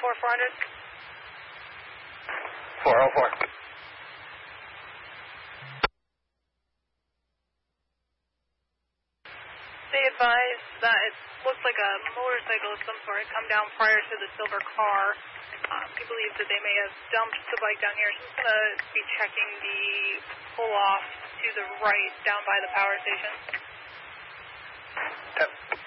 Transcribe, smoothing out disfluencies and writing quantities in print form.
400. 404. They advised that it looks like a motorcycle of some sort had come down prior to the silver car. We believe that they may have dumped the bike down here, so I'm going to be checking the pull-off to the right down by the power station.